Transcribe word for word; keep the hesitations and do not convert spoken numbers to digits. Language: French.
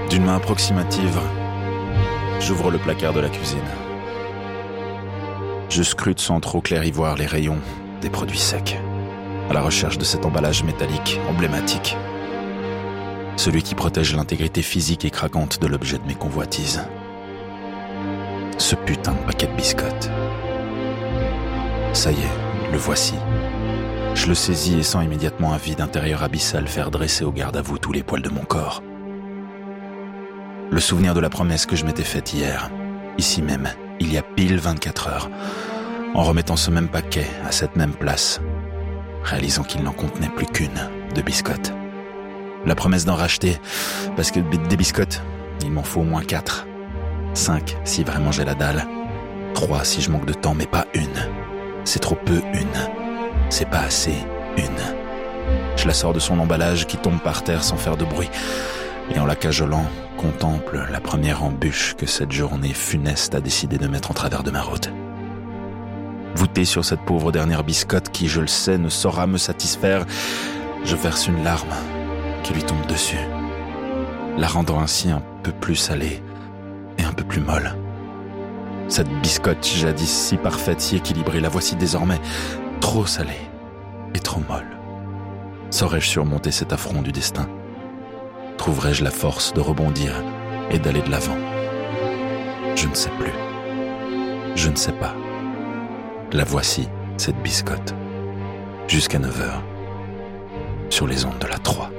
D'une main approximative, j'ouvre le placard de la cuisine. Je scrute sans trop clair y voir les rayons des produits secs, à la recherche de cet emballage métallique emblématique. Celui qui protège l'intégrité physique et craquante de l'objet de mes convoitises. Ce putain de paquet de biscottes. Ça y est, le voici. Je le saisis et sens immédiatement un vide intérieur abyssal faire dresser au garde-à-vous tous les poils de mon corps. Le souvenir de la promesse que je m'étais faite hier, ici même, il y a pile vingt-quatre heures, en remettant ce même paquet à cette même place, réalisant qu'il n'en contenait plus qu'une de biscottes. La promesse d'en racheter, parce que des biscottes, il m'en faut au moins quatre. Cinq si vraiment j'ai la dalle. Trois si je manque de temps, mais pas une. C'est trop peu une. C'est pas assez une. Je la sors de son emballage qui tombe par terre sans faire de bruit. Et en la cajolant, contemple la première embûche que cette journée funeste a décidé de mettre en travers de ma route. Voûté sur cette pauvre dernière biscotte qui, je le sais, ne saura me satisfaire, je verse une larme qui lui tombe dessus, la rendant ainsi un peu plus salée et un peu plus molle. Cette biscotte jadis si parfaite, si équilibrée, la voici désormais trop salée et trop molle. Saurais-je surmonter cet affront du destin ? Trouverai-je la force de rebondir et d'aller de l'avant ? Je ne sais plus. Je ne sais pas. La voici, cette biscotte. Jusqu'à neuf heures. Sur les ondes de la trois.